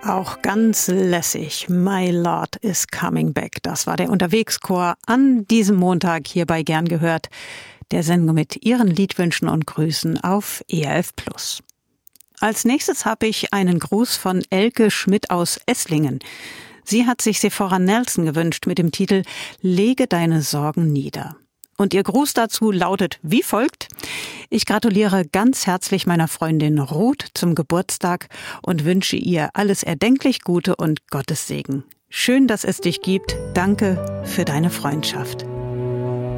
Auch ganz lässig. My Lord is coming back. Das war der Unterwegschor an diesem Montag hier bei Gern gehört. Der Sendung mit Ihren Liedwünschen und Grüßen auf ERF+. Als nächstes habe ich einen Gruß von Elke Schmidt aus Esslingen. Sie hat sich Sephora Nelson gewünscht mit dem Titel Lege deine Sorgen nieder. Und ihr Gruß dazu lautet wie folgt: Ich gratuliere ganz herzlich meiner Freundin Ruth zum Geburtstag und wünsche ihr alles erdenklich Gute und Gottes Segen. Schön, dass es dich gibt. Danke für deine Freundschaft.